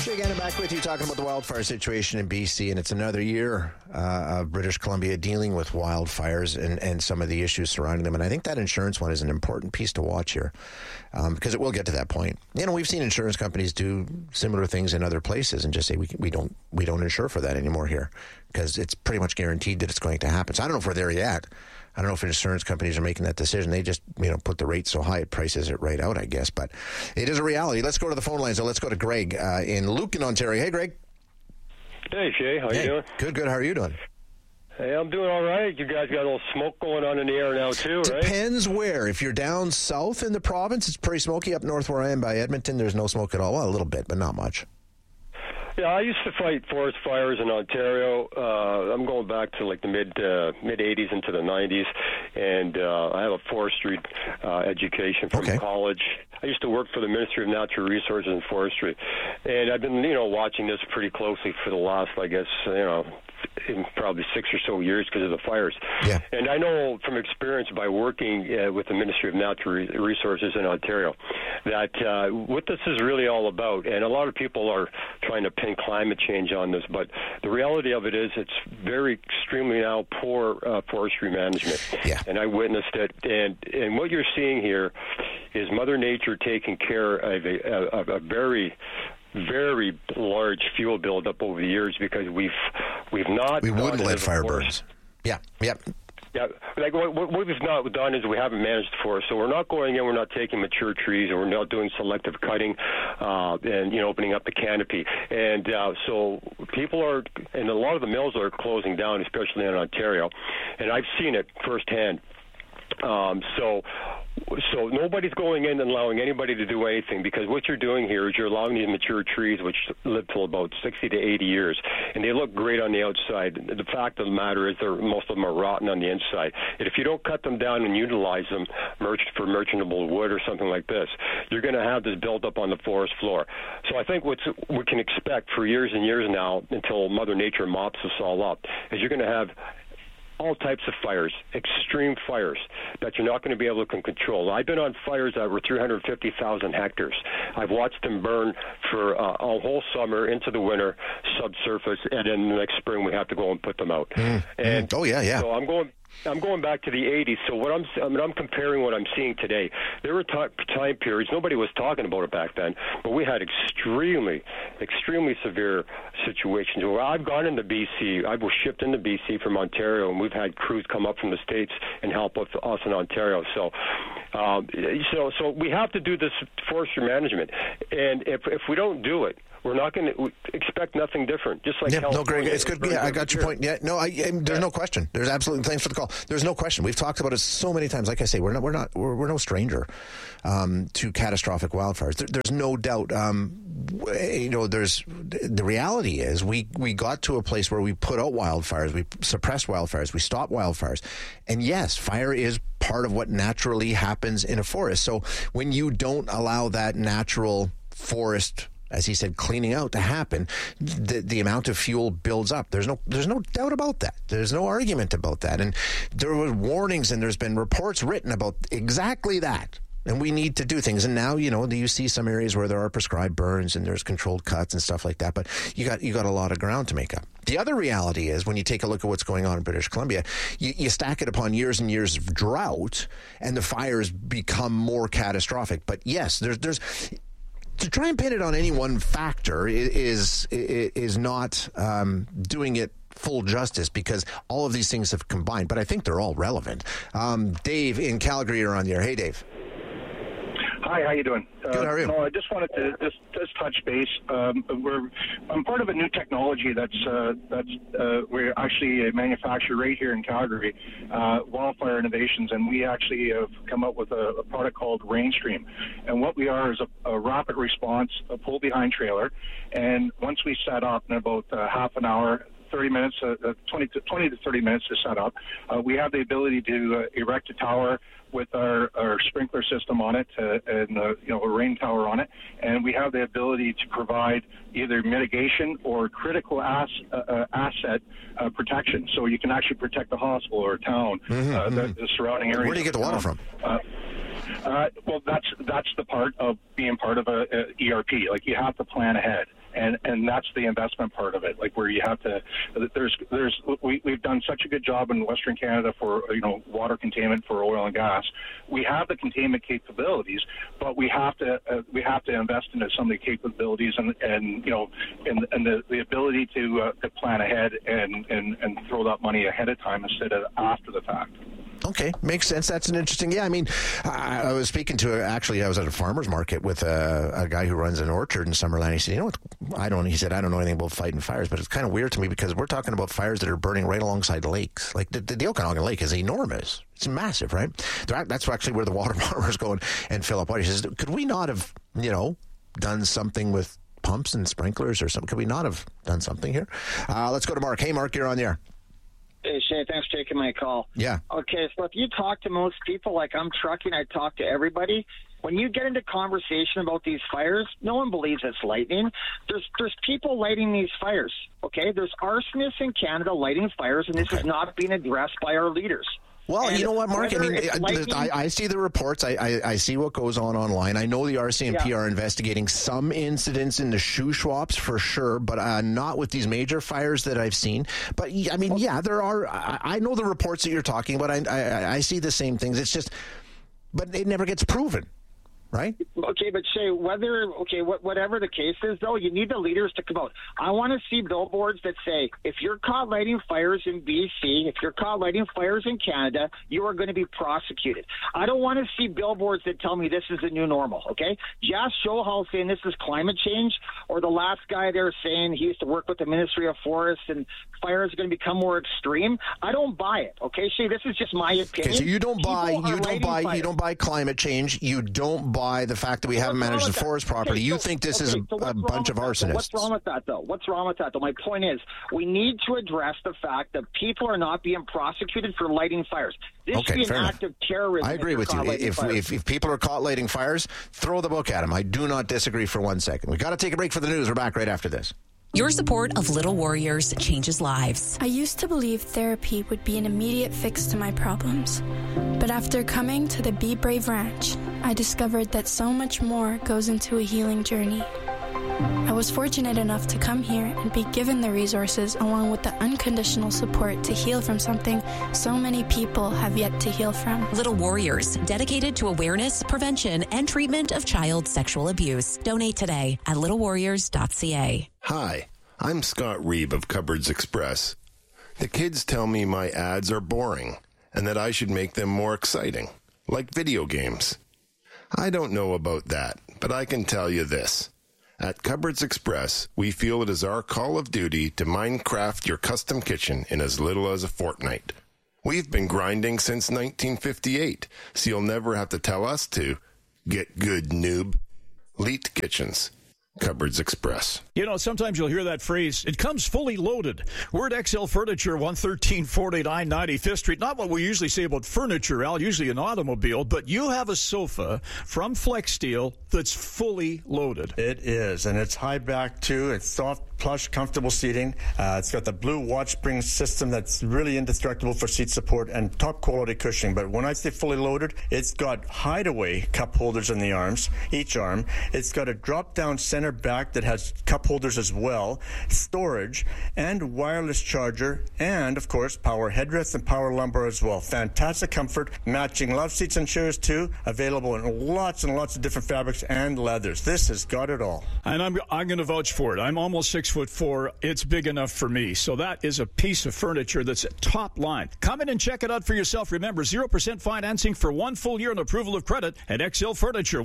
Jay Gannon back with you talking about the wildfire situation in BC, and it's another year of British Columbia dealing with wildfires and some of the issues surrounding them. And I think that insurance one is an important piece to watch here because it will get to that point. You know, we've seen insurance companies do similar things in other places and just say we don't insure for that anymore here because it's pretty much guaranteed that it's going to happen. So I don't know if we're there yet. I don't know if insurance companies are making that decision. They just, put the rate so high it prices it right out, I guess. But it is a reality. Let's go to the phone lines. So let's go to Greg in Lucan, Ontario. Hey, Greg. Hey, Shay. How you doing? Good. How are you doing? Hey, I'm doing all right. You guys got a little smoke going on in the air now, too, right? Depends where. If you're down south in the province, it's pretty smoky. Up north where I am by Edmonton, there's no smoke at all. Well, a little bit, but not much. Yeah, I used to fight forest fires in Ontario. I'm going back to like the mid 80s into the 90s, and I have a forestry education from college. I used to work for the Ministry of Natural Resources and Forestry, and I've been watching this pretty closely for the last, I guess, in probably 6 or so years because of the fires. Yeah. And I know from experience by working with the Ministry of Natural Resources in Ontario that what this is really all about, and a lot of people are trying to pin climate change on this, but the reality of it is it's very extremely now poor forestry management. Yeah. And I witnessed it. And what you're seeing here is Mother Nature taking care of a very large fuel buildup over the years because we wouldn't let fire burns. Yeah. Yeah, like what we've not done is we haven't managed the forest. So we're not going in, we're not taking mature trees, or we're not doing selective cutting and opening up the canopy. And so people are, and a lot of the mills are closing down, especially in Ontario. And I've seen it firsthand. So nobody's going in and allowing anybody to do anything because what you're doing here is you're allowing these mature trees, which live till about 60 to 80 years, and they look great on the outside. The fact of the matter is most of them are rotten on the inside. And if you don't cut them down and utilize them for merchantable wood or something like this, you're going to have this buildup on the forest floor. So I think what we can expect for years and years now until Mother Nature mops us all up is you're going to have all types of fires, extreme fires that you're not going to be able to control. I've been on fires that were 350,000 hectares. I've watched them burn for a whole summer into the winter, subsurface, and then the next spring we have to go and put them out. Oh yeah. So I'm going back to the 80s. So I'm comparing what I'm seeing today. There were time periods, nobody was talking about it back then, but we had extremely severe situations where I've gone into BC. I was shipped into BC from Ontario, and we've had crews come up from the States and help us in Ontario. So we have to do this forestry management, and if we don't do it, we're not going to expect nothing different. Just like California. No, Greg, it's good. Yeah, I got your point. Yeah, no, there's no question. There's absolutely. Thanks for the call. There's no question. We've talked about it so many times. Like I say, we're no stranger to catastrophic wildfires. There's no doubt. There's the reality is we got to a place where we put out wildfires, we suppressed wildfires, we stopped wildfires, and yes, fire is part of what naturally happens in a forest. So when you don't allow that natural forest, as he said, cleaning out to happen, the amount of fuel builds up. There's no doubt about that. There's no argument about that. And there were warnings and there's been reports written about exactly that. And we need to do things. And now, you see some areas where there are prescribed burns and there's controlled cuts and stuff like that. But you got a lot of ground to make up. The other reality is when you take a look at what's going on in British Columbia, you stack it upon years and years of drought and the fires become more catastrophic. But yes, there's to try and pin it on any one factor is not doing it full justice because all of these things have combined. But I think they're all relevant. Dave in Calgary, you're on the air. Hey, Dave. Hi, how you doing? Good, how are you? I just wanted to just touch base. I'm part of a new technology that's we're actually a manufacturer right here in Calgary, Wildfire Innovations, and we actually have come up with a product called Rainstream. And what we are is a rapid response, a pull-behind trailer, and once we set up in about half an hour, 30 minutes, 20 to 30 minutes to set up, we have the ability to erect a tower with our sprinkler system on it and a rain tower on it, and we have the ability to provide either mitigation or critical asset protection. So you can actually protect the hospital or town, the surrounding area. Where do you get the water from? Well, that's the part of being part of a ERP. Like, you have to plan ahead. And that's the investment part of it. Like where you have to, we've done such a good job in Western Canada for water containment for oil and gas. We have the containment capabilities, but we have to invest into some of the capabilities and the ability to plan ahead and throw that money ahead of time instead of after the fact. Okay, makes sense. That's an interesting. Yeah, I mean, I was speaking to I was at a farmer's market with a guy who runs an orchard in Summerland. He said, I don't know anything about fighting fires, but it's kind of weird to me because we're talking about fires that are burning right alongside lakes. Like the Okanagan Lake is enormous. It's massive, right? That's actually where the water bombers go and fill up water. He says, could we not have, done something with pumps and sprinklers or something? Could we not have done something here? Let's go to Mark. Hey, Mark, you're on the air. Hey, Shane, thanks for taking my call. Yeah. Okay, so if you talk to most people, like I'm trucking, I talk to everybody. When you get into conversation about these fires, no one believes it's lightning. There's people lighting these fires, okay? There's arsonists in Canada lighting fires, and this is not being addressed by our leaders. Well, and you know what, Mark? I mean, I see the reports. I see what goes on online. I know the RCMP are investigating some incidents in the shoe swaps for sure, but not with these major fires that I've seen. But, I mean, there are. I know the reports that you're talking about. I see the same things. It's just, but it never gets proven. Right? Okay, but Shay, whatever the case is, though, you need the leaders to come out. I want to see billboards that say, if you're caught lighting fires in BC, if you're caught lighting fires in Canada, you are going to be prosecuted. I don't want to see billboards that tell me this is the new normal, okay? Jas Shohal saying this is climate change, or the last guy there saying he used to work with the Ministry of Forests and fires are going to become more extreme. I don't buy it, okay, Shay? This is just my opinion. Okay, so you don't buy climate change. You don't buy the fact that we haven't managed the forest properly. You think this is a bunch of arsonists. What's wrong with that, though? My point is, we need to address the fact that people are not being prosecuted for lighting fires. This should be an act of terrorism. I agree with you. If people are caught lighting fires, throw the book at them. I do not disagree for 1 second. We've got to take a break for the news. We're back right after this. Your support of Little Warriors changes lives. I used to believe therapy would be an immediate fix to my problems. But after coming to the Be Brave Ranch, I discovered that so much more goes into a healing journey. I was fortunate enough to come here and be given the resources along with the unconditional support to heal from something so many people have yet to heal from. Little Warriors, dedicated to awareness, prevention, and treatment of child sexual abuse. Donate today at littlewarriors.ca. Hi, I'm Scott Reeb of Cupboards Express. The kids tell me my ads are boring and that I should make them more exciting, like video games. I don't know about that, but I can tell you this. At Cupboards Express, we feel it is our call of duty to Minecraft your custom kitchen in as little as a fortnight. We've been grinding since 1958, so you'll never have to tell us to. Get good, noob. Leet Kitchens. Cupboards Express. You know, sometimes you'll hear that phrase, it comes fully loaded. We're at XL Furniture, 11349 95th Street. Not what we usually say about furniture, Al, usually an automobile, but you have a sofa from Flex Steel that's fully loaded. It is, and it's high back too. It's soft, plush, comfortable seating. It's got the blue watch spring system that's really indestructible for seat support and top quality cushioning. But when I say fully loaded, it's got hideaway cup holders in the arms, each arm. It's got a drop-down center back that has cup holders as well, storage, and wireless charger, and, of course, power headrests and power lumbar as well. Fantastic comfort, matching love seats and chairs too, available in lots and lots of different fabrics and leathers. This has got it all. And I'm going to vouch for it. I'm almost 6'4". It's big enough for me. So that is a piece of furniture that's top line. Come in and check it out for yourself. Remember, 0% financing for 1 full year and approval of credit at XL Furniture,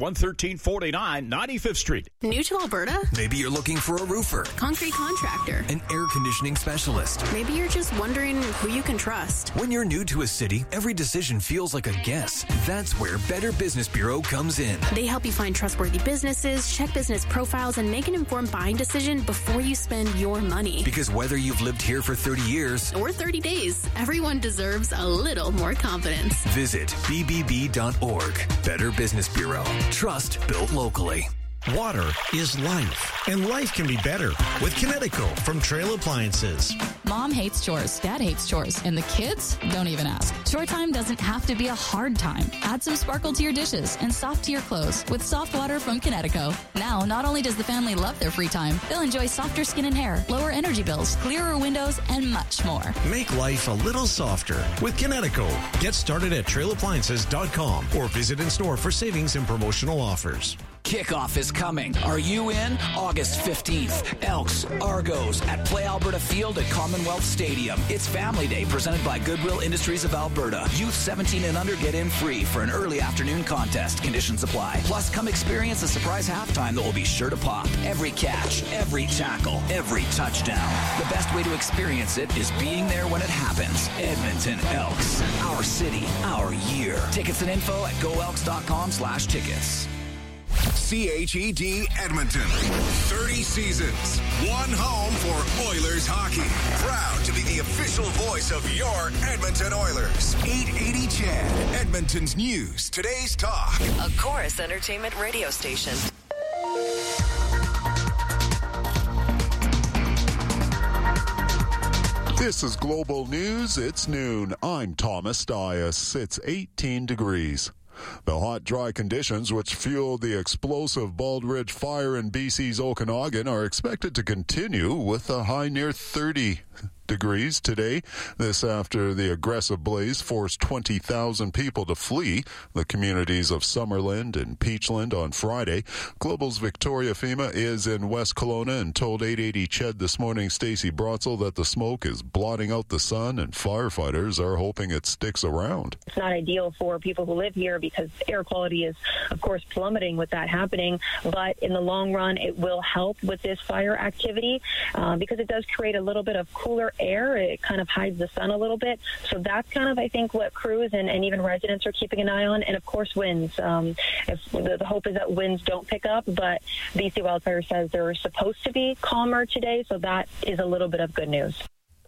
11349 95th Street. New to Alberta? Maybe you're looking for a roofer, concrete contractor, an air conditioning specialist. Maybe you're just wondering who you can trust. When you're new to a city, every decision feels like a guess. That's where Better Business Bureau comes in. They help you find trustworthy businesses, check business profiles, and make an informed buying decision before you spend your money. Because whether you've lived here for 30 years or 30 days, everyone deserves a little more confidence. Visit bbb.org. Better Business Bureau. Trust built locally. Water is life, and life can be better with Kinetico from Trail Appliances. Mom hates chores, Dad hates chores, and the kids don't even ask. Chore time doesn't have to be a hard time. Add some sparkle to your dishes and soft to your clothes with soft water from Kinetico. Now, not only does the family love their free time, they'll enjoy softer skin and hair, lower energy bills, clearer windows, and much more. Make life a little softer with Kinetico. Get started at trailappliances.com or visit in store for savings and promotional offers. Kickoff is coming. Are you in? August 15th. Elks, Argos at Play Alberta Field at Commonwealth Stadium. It's Family Day presented by Goodwill Industries of Alberta. Youth 17 and under get in free for an early afternoon contest. Conditions apply. Plus, come experience a surprise halftime that will be sure to pop. Every catch, every tackle, every touchdown. The best way to experience it is being there when it happens. Edmonton Elks. Our city, our year. Tickets and info at goelks.com/tickets. CHED Edmonton. 30 seasons. One home for Oilers hockey. Proud to be the official voice of your Edmonton Oilers. 880 CHED. Edmonton's news. Today's talk. A Chorus Entertainment radio station. This is Global News. It's noon. I'm Thomas Dias. It's 18 degrees. The hot, dry conditions which fueled the explosive Bald Ridge fire in BC's Okanagan are expected to continue with a high near 30 degrees today. This after the aggressive blaze forced 20,000 people to flee the communities of Summerland and Peachland on Friday. Global's Victoria Fema is in West Kelowna and told 880 CHED this morning, Stacey Brotzel, that the smoke is blotting out the sun and firefighters are hoping it sticks around. It's not ideal for people who live here because air quality is, of course, plummeting with that happening. But in the long run, it will help with this fire activity because it does create a little bit of cooler air. It kind of hides the sun a little bit. So that's kind of, I think, what crews and even residents are keeping an eye on. And, of course, winds. If the hope is that winds don't pick up, but BC Wildfire says they're supposed to be calmer today, so that is a little bit of good news.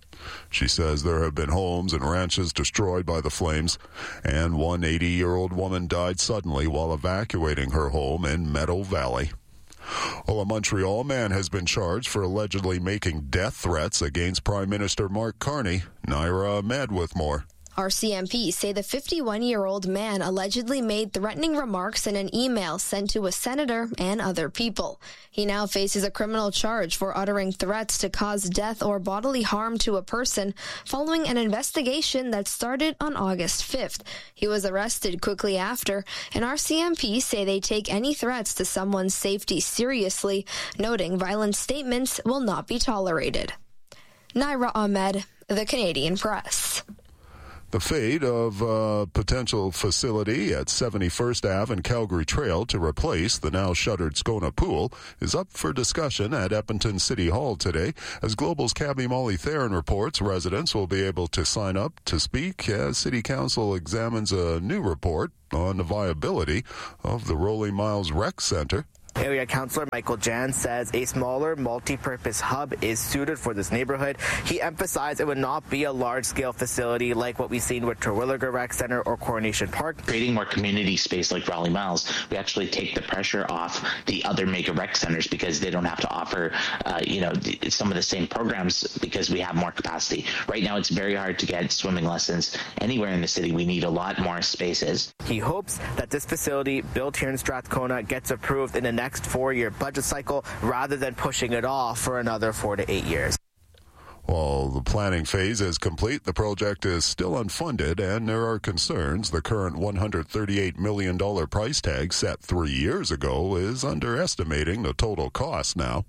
She says there have been homes and ranches destroyed by the flames, and one 80-year-old woman died suddenly while evacuating her home in Meadow Valley. Well, a Montreal man has been charged for allegedly making death threats against Prime Minister Mark Carney. Naira Ahmed with more. RCMP say the 51-year-old man allegedly made threatening remarks in an email sent to a senator and other people. He now faces a criminal charge for uttering threats to cause death or bodily harm to a person following an investigation that started on August 5th. He was arrested quickly after, and RCMP say they take any threats to someone's safety seriously, noting violent statements will not be tolerated. Naira Ahmed, The Canadian Press. The fate of a potential facility at 71st Ave and Calgary Trail to replace the now shuttered Skona Pool is up for discussion at Edmonton City Hall today. As Global's Cabby Molly Theron reports, residents will be able to sign up to speak as City Council examines a new report on the viability of the Rolling Miles Rec Centre. Area Councillor Michael Jan says a smaller multi-purpose hub is suited for this neighborhood. He emphasized it would not be a large-scale facility like what we've seen with Terwilliger Rec Center or Coronation Park. Creating more community space like Rolling Miles, we actually take the pressure off the other mega rec centers because they don't have to offer, some of the same programs because we have more capacity. Right now, it's very hard to get swimming lessons anywhere in the city. We need a lot more spaces. He hopes that this facility built here in Strathcona gets approved in the next 4-year budget cycle rather than pushing it off for another 4 to 8 years. While the planning phase is complete, the project is still unfunded, and there are concerns the current $138 million price tag set 3 years ago is underestimating the total cost now.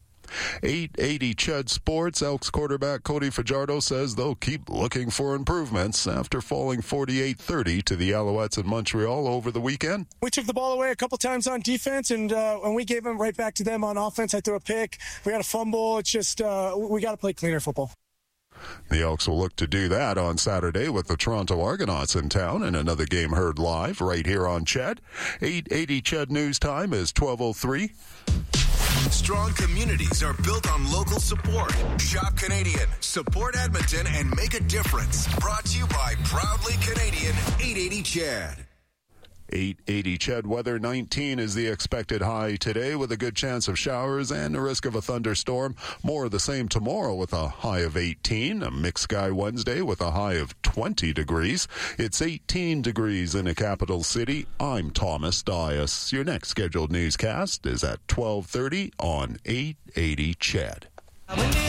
880 CHED Sports, Elks quarterback Cody Fajardo says they'll keep looking for improvements after falling 48-30 to the Alouettes in Montreal over the weekend. We took the ball away a couple times on defense, and we gave them right back to them on offense. I threw a pick. We had a fumble. It's just we got to play cleaner football. The Elks will look to do that on Saturday with the Toronto Argonauts in town, and another game heard live right here on CHED. 880 CHED News Time is 12:03. Strong communities are built on local support. Shop Canadian, support Edmonton, and make a difference. Brought to you by Proudly Canadian 880 CHED. 880 CHED weather. 19 is the expected high today with a good chance of showers and a risk of a thunderstorm. More of the same tomorrow with a high of 18. A mixed sky Wednesday with a high of 20 degrees. It's 18 degrees in the capital city. I'm Thomas Dias. Your next scheduled newscast is at 12:30 on 880 CHED.